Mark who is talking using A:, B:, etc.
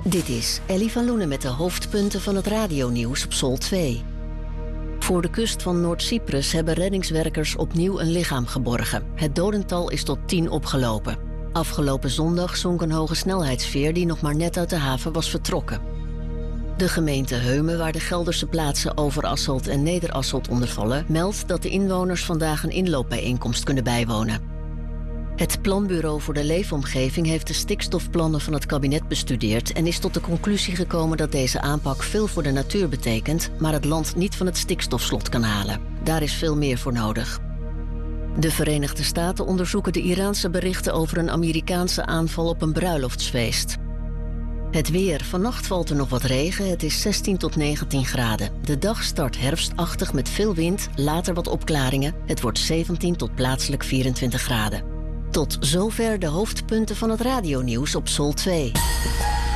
A: Dit is Ellie van Loenen met de hoofdpunten van het radionieuws op Sol 2. Voor de kust van Noord-Cyprus hebben reddingswerkers opnieuw een lichaam geborgen. Het dodental is tot 10 opgelopen. Afgelopen zondag zonk een hoge snelheidsveer die nog maar net uit de haven was vertrokken. De gemeente Heumen, waar de Gelderse plaatsen Overasselt en Nederasselt onder vallen, meldt dat de inwoners vandaag een inloopbijeenkomst kunnen bijwonen. Het Planbureau voor de Leefomgeving heeft de stikstofplannen van het kabinet bestudeerd en is tot de conclusie gekomen dat deze aanpak veel voor de natuur betekent, maar het land niet van het stikstofslot kan halen. Daar is veel meer voor nodig. De Verenigde Staten onderzoeken de Iraanse berichten over een Amerikaanse aanval op een bruiloftsfeest. Het weer. Vannacht valt er nog wat regen. Het is 16 tot 19 graden. De dag start herfstachtig met veel wind, later wat opklaringen. Het wordt 17 tot plaatselijk 24 graden. Tot zover de hoofdpunten van het radionieuws op Sol 2.